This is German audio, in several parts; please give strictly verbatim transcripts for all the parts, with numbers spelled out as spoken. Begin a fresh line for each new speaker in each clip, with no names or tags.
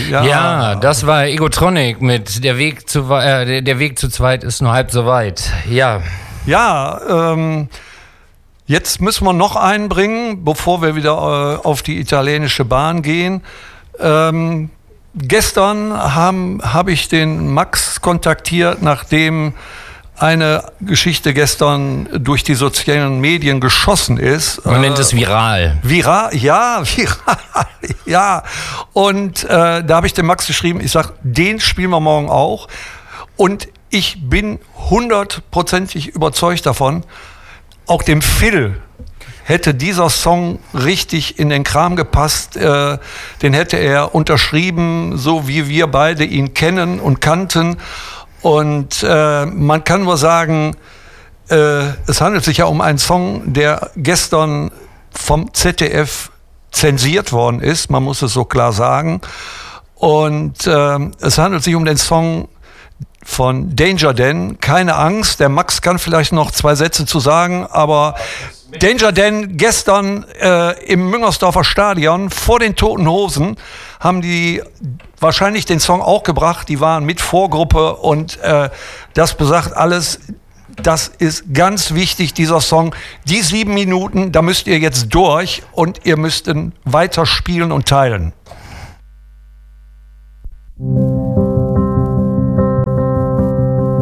Ja.
Ja, das war Egotronic mit der Weg zu äh, der Weg zu zweit ist nur halb so weit. Ja.
Ja, ähm, jetzt müssen wir noch einen bringen, bevor wir wieder äh, auf die italienische Bahn gehen. Ähm, gestern habe hab ich den Max kontaktiert, nachdem eine Geschichte gestern durch die sozialen Medien geschossen ist.
Man äh, nennt es viral.
Viral, ja, viral, ja. Und äh, da habe ich dem Max geschrieben, ich sage, den spielen wir morgen auch. Und ich bin hundertprozentig überzeugt davon, auch dem Phil hätte dieser Song richtig in den Kram gepasst. Äh, den hätte er unterschrieben, so wie wir beide ihn kennen und kannten. Und äh, man kann nur sagen, äh, es handelt sich ja um einen Song, der gestern vom Z D F zensiert worden ist, man muss es so klar sagen. Und äh, es handelt sich um den Song von Danger Dan, keine Angst, der Max kann vielleicht noch zwei Sätze zu sagen, aber Danger Dan gestern äh, im Müngersdorfer Stadion vor den Toten Hosen haben die wahrscheinlich den Song auch gebracht, die waren mit Vorgruppe und äh, das besagt alles, das ist ganz wichtig, dieser Song. Die sieben Minuten, da müsst ihr jetzt durch und ihr müsst ihn weiter spielen und teilen.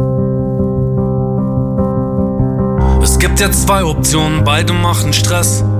Es gibt jetzt zwei Optionen, beide machen Stress.